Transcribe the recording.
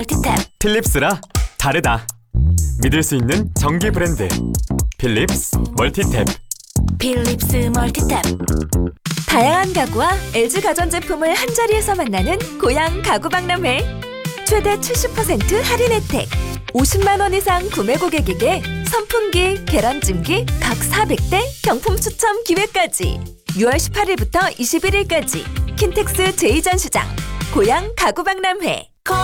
멀티탭. 필립스라 다르다. 믿을 수 있는 전기 브랜드 필립스 멀티탭. 필립스 멀티탭. 다양한 가구와 LG 가전제품을 한자리에서 만나는 고양 가구박람회. 최대 70% 할인 혜택. 50만 원 이상 구매 고객에게 선풍기, 계란찜기 각 400대 경품 추첨 기회까지. 6월 18일부터 21일까지 킨텍스 제2전시장 고양 가구박람회.